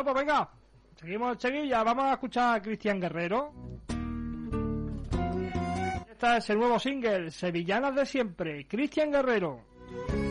Bueno, pues venga, seguimos en Sevilla, vamos a escuchar a Cristian Guerrero. Este es el nuevo single, Sevillanas de Siempre, Cristian Guerrero.